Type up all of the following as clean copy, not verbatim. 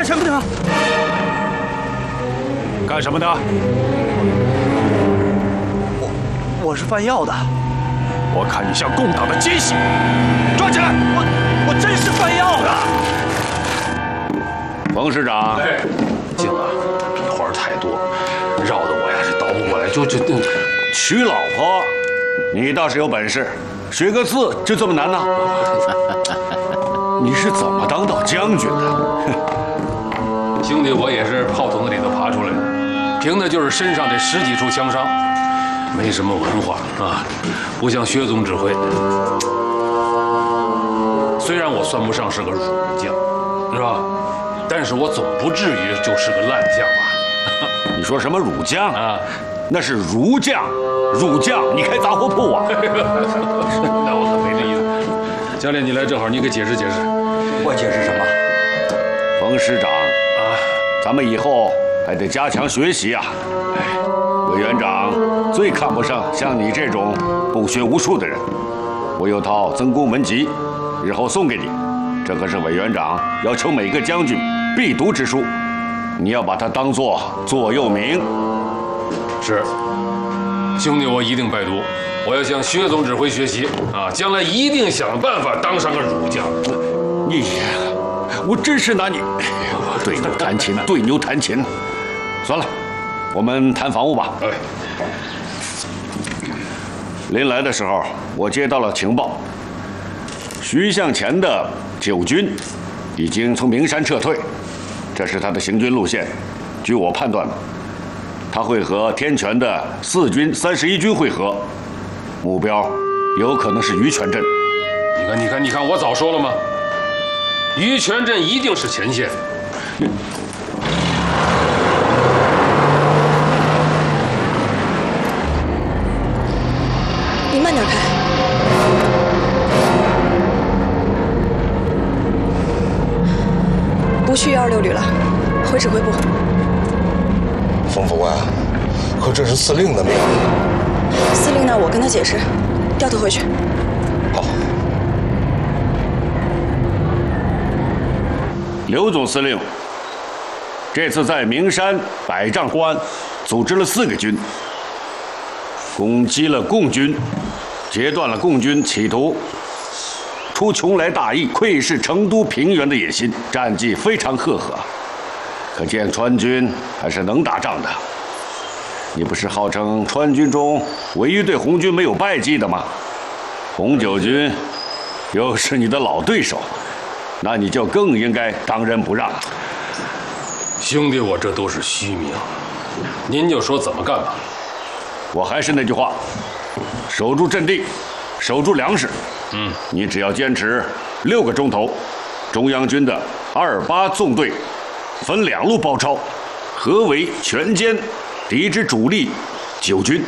什么的？ 干什么的？ 我是贩药的。 我看你像共党的奸细，抓起来！ 我真是贩药的。 冯市长， 静啊，笔画太多，绕的我呀是倒不过来，就娶老婆，你倒是有本事，学个字就这么难呢？你是怎么当到将军的？ 兄弟，我也是炮筒子里头爬出来的，凭的就是身上这10几处枪伤，没什么文化啊，不像薛总指挥。虽然我算不上是个儒将，是吧？但是我总不至于就是个烂将吧？ 你说什么儒将啊？ 那是儒将，儒将，你开杂货铺啊？ 那我可没这意思。教练，你来正好，你给解释解释。 我解释什么？ 冯师长啊，咱们以后还得加强学习啊。委员长最看不上像你这种不学无术的人。我有套曾公文集，日后送给你。这可是委员长要求每个将军必读之书，你要把它当作座右铭。 是，兄弟，我一定拜读。我要向薛总指挥学习啊，将来一定想办法当上个儒将。 我真是拿你对牛弹琴，对牛弹琴。算了，我们谈防务吧。 哎， 临来的时候，我接到了情报，徐向前的9军已经从名山撤退，这是他的行军路线。据我判断，他会和天全的4军、31军会合，目标有可能是鱼泉镇。 你看，我早说了吗？鱼泉镇一定是前线。 你慢点开。不去126旅了，回指挥部。 冯副官，可这是司令的命令。 司令那儿我跟他解释，调他回去。 好。 刘总司令，这次在名山百丈关组织了4个军，攻击了共军，截断了共军企图出邛崃大邑、窥视成都平原的野心，战绩非常赫赫。可见川军还是能打仗的。你不是号称川军中唯一对红军没有败绩的吗？红9军又是你的老对手，那你就更应该当仁不让。 兄弟，我这都是虚名，您就说怎么干吧。 我还是那句话，守住阵地，守住粮食。你只要坚持6个钟头，中央军的28纵队分2路包抄，合围全歼敌之主力9军。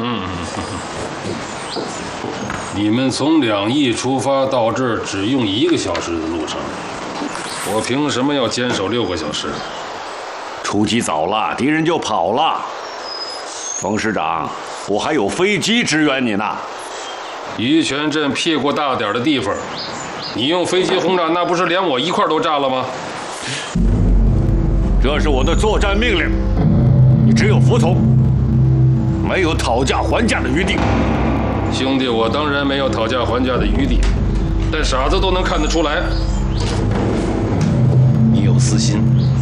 你们从2邑出发到这儿只用1个小时的路程，我凭什么要坚守6个小时？ 出击早了，敌人就跑了。冯师长，我还有飞机支援你呢。 鱼泉镇屁股大点的地方，你用飞机轰炸，那不是连我一块都炸了吗？ 这是我的作战命令，你只有服从，没有讨价还价的余地。 兄弟，我当然没有讨价还价的余地，但傻子都能看得出来，你有私心。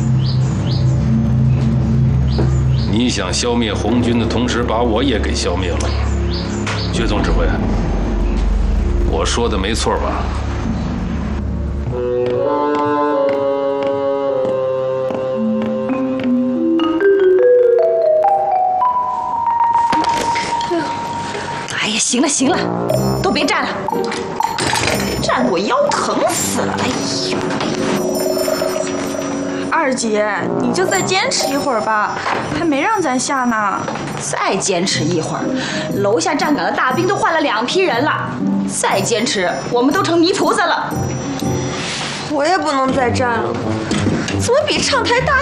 你想消灭红军的同时，把我也给消灭了。薛总指挥，我说的没错吧？ 哎呀，行了行了，都别站了，站得我腰疼死了。哎呦！ 二姐，你就再坚持一会儿吧，还没让咱下呢。 再坚持一会儿，楼下站岗的大兵都换了2批人了。再坚持，我们都成泥菩萨了。 我也不能再站了，怎么比唱台大